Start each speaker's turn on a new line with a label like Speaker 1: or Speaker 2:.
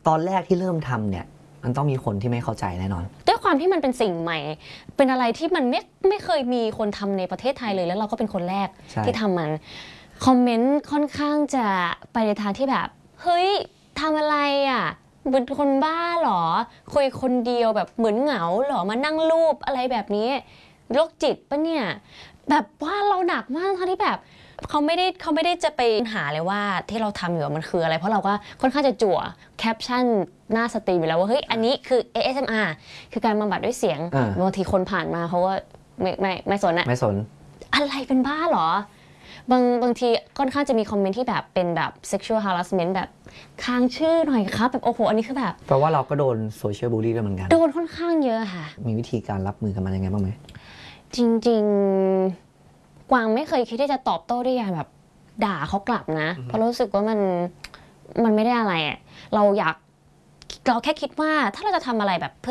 Speaker 1: ตอนแรกที่เริ่มทำเนี่ยมันต้องมีคนที่ไม่เข้าใจแน่นอน
Speaker 2: ด้วยความที่มันเป็นสิ่งใหม่เป็นอะไรที่มันไม่เคยมีคนทำในประเทศไทยเลยแล้วเราก็เป็นคนแรกที่ทำมันคอมเมนต์ค่อนข้างจะไปในทางที่แบบเฮ้ยทำอะไรอ่ะเป็นคนบ้าหรอคุยคนเดียวแบบเหมือนเหงาหรอมานั่งรูปอะไรแบบนี้โรคจิตปะเนี่ยแบบว่าเราหนักมากทั้งที่แบบเขาไม่ได้จะไปหาเลยว่าที่เราทำอยู่มันคืออะไรเพราะเราก็ค่อนข้างจะจั่วแคปชั่นหน้าสตรีมอยู่แล้วว่าเฮ้ยอันนี้คือ ASMR คือการบำบัดด้วยเสียงบางทีคนผ่านมาเขาก็ไม่สนอะ
Speaker 1: ไม่สน
Speaker 2: อะไรเป็นบ้าหรอบางทีค่อนข้างจะมีคอมเมนต์ที่แบบเป็นแบบ sexual harassment แบบค้างชื่อหน่อยครับแบบโอ้โหอันนี้คือแบบ
Speaker 1: เพราะว่าเราก็โดนโซเชียลบูลลี่ด้วยเหมือนกัน
Speaker 2: โดนค่อนข้างเยอะค่ะ
Speaker 1: มีวิธีการรับมือกับมันยังไงบ้างไหม
Speaker 2: จริงๆกวางไม่เคยคิดที่จะตอบโต้ด้วยการแบบด่าเขากลับนะเพราะรู้สึกว่ามันไม่ได้อะไรเราแค่คิดว่าถ้าเราจะทำอะไรแบบ